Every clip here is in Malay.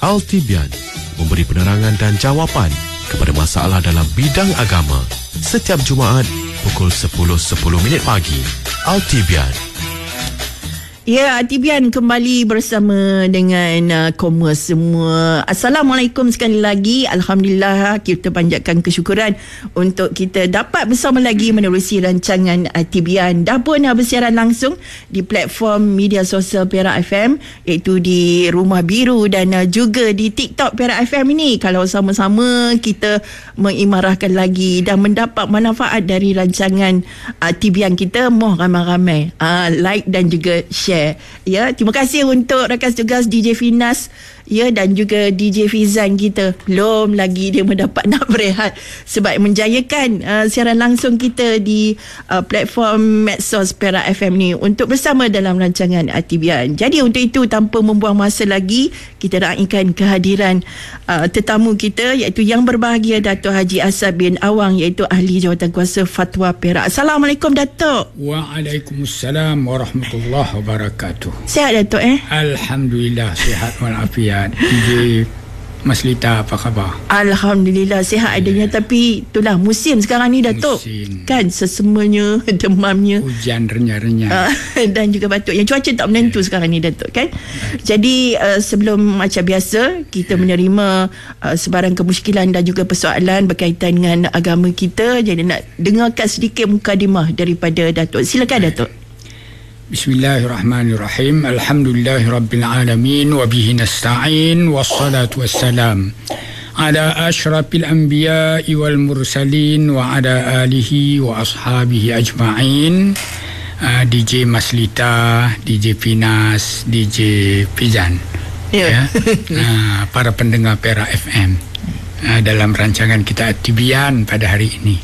Al-Tibian memberi penerangan dan jawapan kepada masalah dalam bidang agama setiap Jumaat pukul 10.10 pagi. Al-Tibian. Ya, Tibian kembali bersama dengan Commerce semua. Assalamualaikum sekali lagi. Alhamdulillah, kita panjatkan kesyukuran untuk kita dapat bersama lagi menerusi rancangan Tibian. Dah pun bersiaran langsung di platform media sosial Perak FM, iaitu di Rumah Biru dan juga di TikTok Perak FM ini. Kalau sama-sama kita mengimarahkan lagi dan mendapat manfaat dari rancangan Tibian kita, mohon ramai-ramai like dan juga share. Ya, terima kasih untuk rakan tugas DJ Finas, ya, dan juga DJ Fizan kita. Belum lagi dia mendapat nak berehat sebab menjayakan siaran langsung kita di platform medsos Perak FM ni untuk bersama dalam rancangan Tibian. Jadi untuk itu, tanpa membuang masa lagi, kita raikan kehadiran tetamu kita, iaitu yang berbahagia Datuk Haji Asad bin Awang, iaitu Ahli Jawatankuasa Fatwa Perak. Assalamualaikum Datuk. Waalaikumsalam warahmatullahi wabarakatuh. Sihat Datuk Alhamdulillah, sihat walafiat. DJ Maslita, apa khabar? Alhamdulillah sihat adanya, tapi itulah musim sekarang ni Datuk. Kan sesemanya, demamnya, hujan renyah-renyah dan juga batuk. Yang cuaca tak menentu sekarang ni Datuk, kan? Jadi sebelum macam biasa kita menerima sebarang kemusykilan dan juga persoalan berkaitan dengan agama kita. Jadi nak dengarkan sedikit mukadimah daripada Datuk. Silakan Datuk. Bismillahirrahmanirrahim. Alhamdulillahirabbil alamin wa bihi nasta'in wassalatu wassalam ala asyrafil anbiya'i wal mursalin wa ala alihi wa ashabihi ajma'in. DJ Maslita, DJ Finas, DJ Fizan, para pendengar Perak FM, dalam rancangan kita Tibian pada hari ini.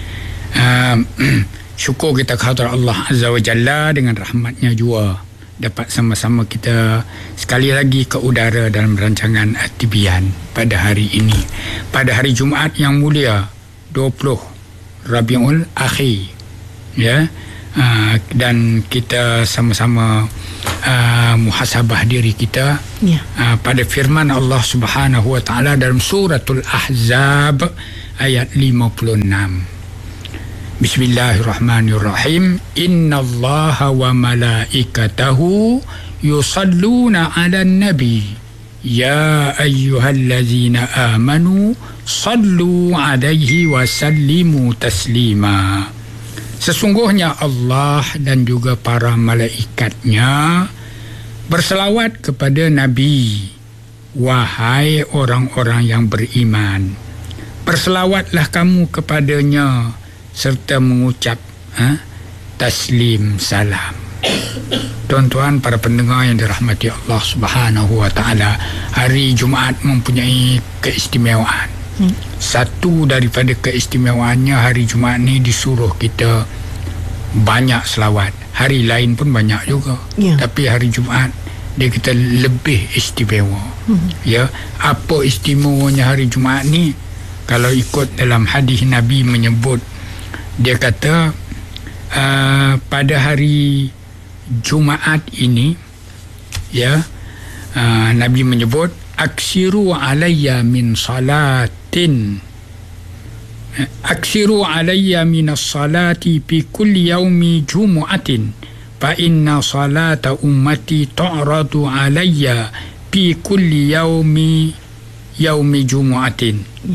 Syukur kita kepada Allah Azza wa Jalla, dengan rahmatnya juga dapat sama-sama kita sekali lagi ke udara dalam rancangan Tibian pada hari ini, pada hari Jumaat yang mulia 20 Rabiul Akhir, ya. Dan kita sama-sama muhasabah diri kita, pada firman Allah Subhanahu wa taala dalam suratul Ahzab ayat 56. Bismillahirrahmanirrahim. Innallaha wa malaikatahu yusalluna 'alan nabi ya ayyuhallazina amanu sallu 'alaihi wa sallimu taslima. Sesungguhnya Allah dan juga para malaikatnya berselawat kepada Nabi. Wahai orang-orang yang beriman, berselawatlah kamu kepadanya serta mengucap taslim salam. Tuan-tuan, para pendengar yang dirahmati Allah Subhanahu wa taala, hari Jumaat mempunyai keistimewaan. Satu daripada keistimewaannya, hari Jumaat ni disuruh kita banyak selawat. Hari lain pun banyak juga, tapi hari Jumaat dia kita lebih istimewa. Ya, apa istimewanya hari Jumaat ni? Kalau ikut dalam hadis Nabi menyebut, dia kata pada hari Jumaat ini, ya, Nabi menyebut aksiru alayya min salatin, aksiru alayya min as-salati fi kulli yaumi jumu'atin fa inna salata ummati tu'radu alayya fi kulli yaumi jumu'atin.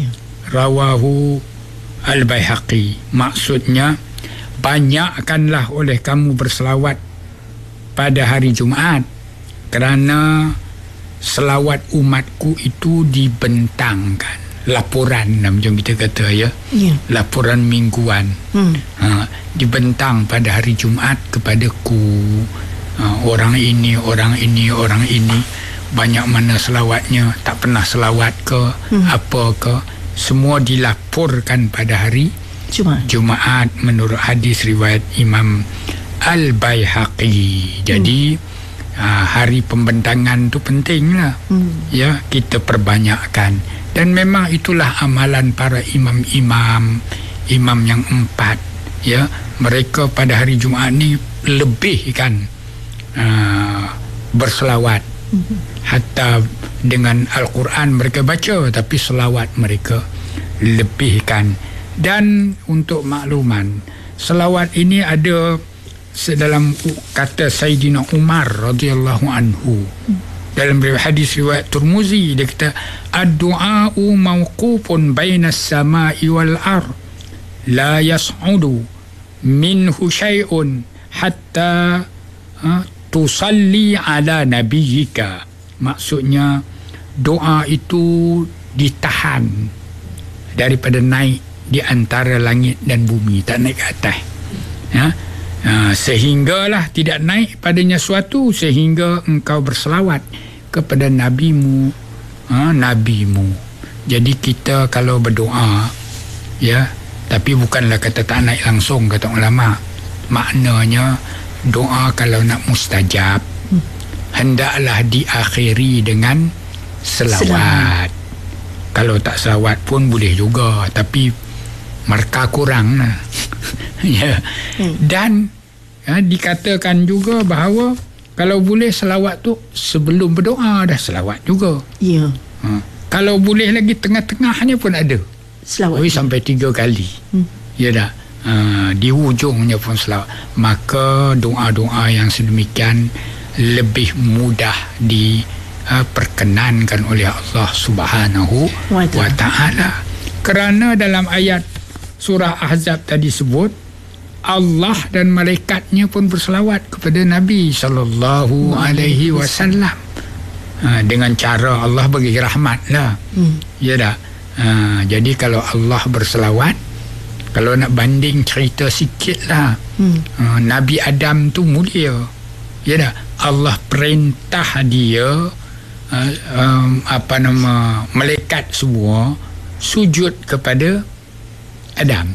Rawahu Al-Baihaqi. Maksudnya, banyakkanlah oleh kamu berselawat pada hari Jumaat, kerana selawat umatku itu dibentangkan. Laporan, macam kita kata, ya, laporan mingguan, dibentang pada hari Jumaat kepadaku. Orang ini, orang ini, orang ini, banyak mana selawatnya, tak pernah selawat ke, apa ke, semua dilaporkan pada hari Jumaat menurut hadis riwayat Imam Al-Baihaqi. Jadi hari pembentangan tu pentinglah, ya, kita perbanyakkan. Dan memang itulah amalan para imam yang 4, ya. Mereka pada hari Jumaat ni lebih kan berselawat Hatta dengan Al-Quran mereka baca, tapi selawat mereka lebihkan. Dan untuk makluman, selawat ini ada dalam kata Sayyidina Umar radhiyallahu anhu. Dalam hadis riwayat Tirmizi, dia kata, ad-du'a'u mawqufun bainas sama'i wal ard, la yas'udu minhu syai'un hatta tusalli ala nabiyyika. Maksudnya doa itu ditahan daripada naik di antara langit dan bumi, tak naik ke atas, ya. Sehinggalah tidak naik padanya suatu sehingga engkau berselawat kepada nabimu, nabimu. Jadi kita kalau berdoa, ya, tapi bukanlah kata tak naik langsung, kata ulama. Maknanya doa kalau nak mustajab, hendaklah diakhiri dengan selawat. Kalau tak selawat pun boleh juga, tapi markah kurang lah. Ya. Dan dikatakan juga bahawa kalau boleh selawat tu sebelum berdoa dah selawat juga. Ya. Kalau boleh lagi tengah-tengahnya pun ada selawat. Sampai 3 kali. Ya dah. Di hujungnya pun selawat. Maka doa-doa yang sedemikian lebih mudah diperkenankan oleh Allah Subhanahu wa ta'ala. Kerana dalam ayat surah Ahzab tadi sebut, Allah dan malaikatnya pun berselawat kepada Nabi sallallahu alaihi wasallam. Dengan cara Allah bagi rahmat lah. Ya dah. Jadi kalau Allah berselawat, kalau nak banding cerita sikit lah, Nabi Adam tu mulia. Ya dah. Allah perintah dia malaikat semua sujud kepada Adam.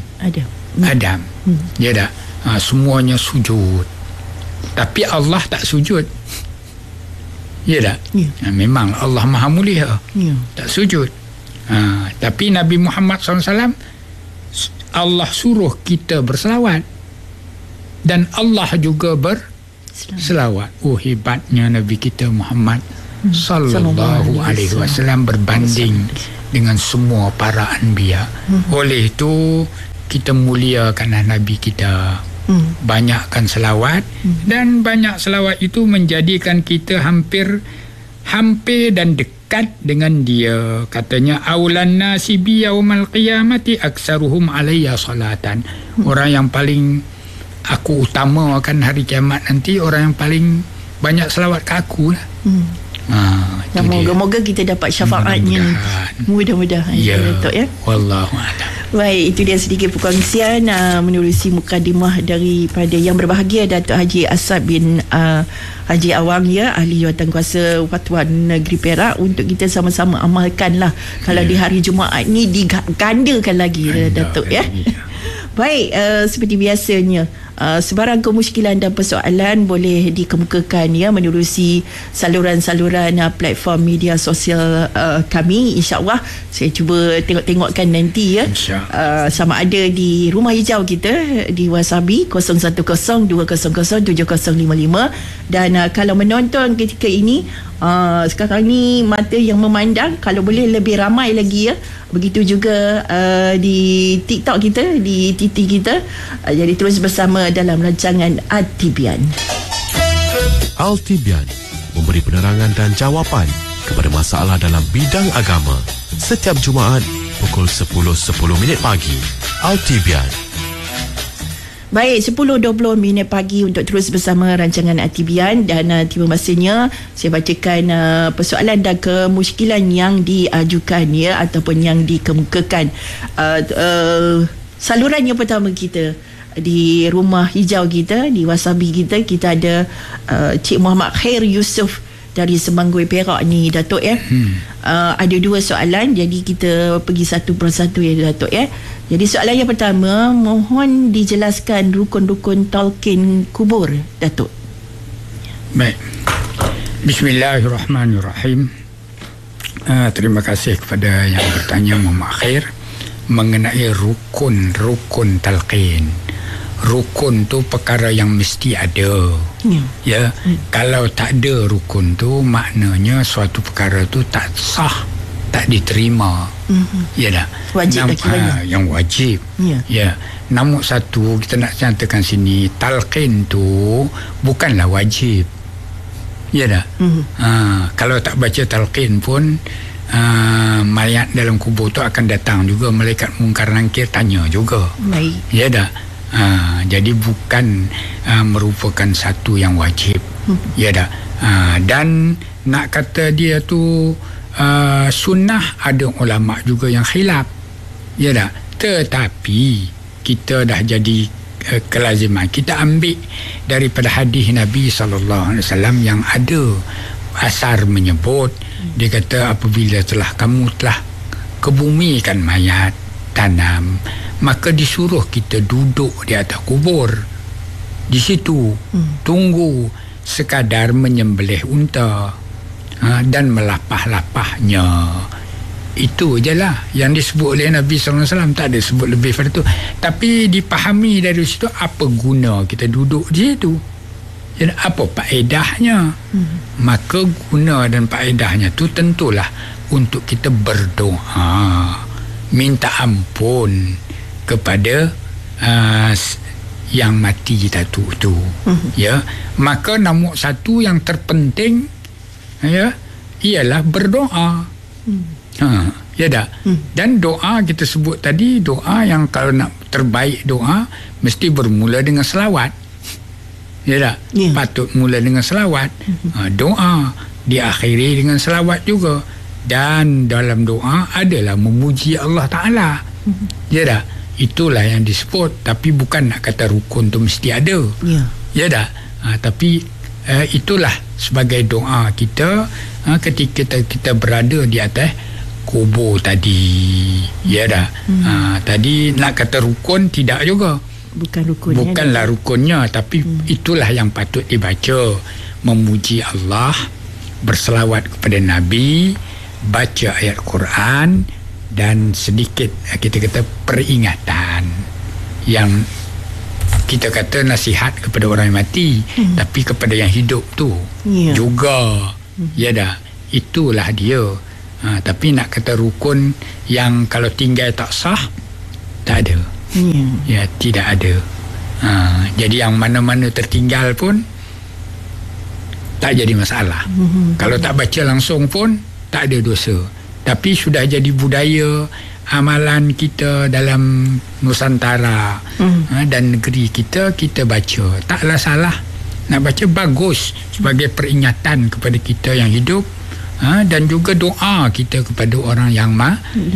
Ya dah. Semuanya sujud, tapi Allah tak sujud. Ya dah. Memang Allah Maha Mulia, tak sujud. Tapi Nabi Muhammad SAW, Allah suruh kita berselawat, dan Allah juga berselawat. Hebatnya Nabi kita Muhammad sallallahu alaihi wasallam berbanding dengan semua para anbiya. Oleh itu kita muliakanlah Nabi kita, banyakkan selawat, dan banyak selawat itu menjadikan kita hampir dan dekat dengan dia. Katanya, aulan nasi bi yaumal qiyamati aksaruhum alayya salatan. Orang yang paling aku utamakan hari kiamat nanti, orang yang paling banyak selawat ke aku lah. Moga-moga kita dapat syafaatnya. Mudah-mudahan. Ya, Datuk, ya. Wallahu a'lam. Baik, itu dia sedikit perkongsian menerusi mukadimah daripada yang berbahagia Datuk Haji Asad bin Haji Awang, ya, ahli jawatankuasa Fatwa Negeri Perak, untuk kita sama-sama amalkanlah. Kalau di hari Jumaat ni digandakan lagi, Datuk, ya. Baik, seperti biasanya, sebarang kemusykilan dan persoalan boleh dikemukakan, ya, menerusi saluran-saluran platform media sosial kami. InsyaAllah saya cuba tengok-tengokkan nanti, ya, sama ada di rumah hijau kita di Wasabi 0102007055, dan kalau menonton ketika ini, sekarang ni mata yang memandang, kalau boleh lebih ramai lagi, ya. Begitu juga di TikTok kita, di TT kita. Jadi terus bersama dalam rancangan Al-Tibian. Al-Tibian memberi penerangan dan jawapan kepada masalah dalam bidang agama setiap Jumaat pukul 10.10 pagi. Al-Tibian. Baik, 10.20 pagi untuk terus bersama rancangan Al-Tibian, dan tiba masanya saya bacakan persoalan dan kemusykilan yang diajukan, ya, ataupun yang dikemukakan. Saluran yang pertama kita di rumah hijau kita, di Wasabi kita ada Cik Muhammad Khair Yusof dari Semangui Perak ni, Datuk, ya. Ada 2 soalan, jadi kita pergi satu persatu, ya, Datuk, ya. Jadi soalan yang pertama, mohon dijelaskan rukun-rukun talqin kubur, Datuk. Baik. Bismillahirrahmanirrahim. Terima kasih kepada yang bertanya, Muhammad Khair, mengenai rukun talqin. Rukun tu perkara yang mesti ada. Ya, kalau tak ada rukun tu, maknanya suatu perkara tu tak sah, tak diterima. Ya dah. Wajib yang wajib. Ya. Namun satu, kita nak nyatakan sini, talqin tu bukanlah wajib. Ya dah. Kalau tak baca talqin pun, mayat dalam kubur tu akan datang juga malaikat mungkar nakir tanya juga. Baik. Ya dah. Jadi bukan merupakan satu yang wajib. Ya dah. Dan nak kata dia tu sunnah, ada ulama juga yang khilaf. Ya dah. Tetapi kita dah jadi kelaziman, kita ambil daripada hadis Nabi SAW yang ada asar menyebut, dia kata apabila kamu telah kebumikan mayat, tanam, maka disuruh kita duduk di atas kubur. Di situ tunggu sekadar menyembelih unta dan melapah-lapahnya. Itu je lah yang disebut oleh Nabi SAW. Tak ada sebut lebih pada tu. Tapi dipahami dari situ apa guna kita duduk di situ, apa faedahnya. Maka guna dan faedahnya tu tentulah untuk kita berdoa, minta ampun kepada yang mati tu. Ya, maka nombor satu yang terpenting, ya, ialah berdoa. Ya dah. Dan doa kita sebut tadi, doa yang kalau nak terbaik doa mesti bermula dengan selawat. Ya dah. Patut mula dengan selawat. Doa diakhiri dengan selawat juga. Dan dalam doa adalah memuji Allah Ta'ala. Ya dah. Itulah yang disebut. Tapi bukan nak kata rukun tu mesti ada. Ya dah. Tapi itulah sebagai doa kita ketika kita berada di atas kubur tadi. Ya dah. Tadi nak kata rukun tidak juga. Bukanlah rukunnya, tapi itulah yang patut dibaca. Memuji Allah, berselawat kepada Nabi, baca ayat Quran, dan sedikit kita kata peringatan yang kita kata nasihat kepada orang yang mati, tapi kepada yang hidup tu juga. Ya dah. Itulah dia. Tapi nak kata rukun yang kalau tinggal tak sah, tak ada. Ya, tidak ada. Jadi yang mana-mana tertinggal pun tak jadi masalah. Kalau tak baca langsung pun tak ada dosa. Tapi sudah jadi budaya amalan kita dalam Nusantara dan negeri kita baca. Taklah salah. Nak baca bagus sebagai peringatan kepada kita yang hidup. Dan juga doa kita kepada orang yang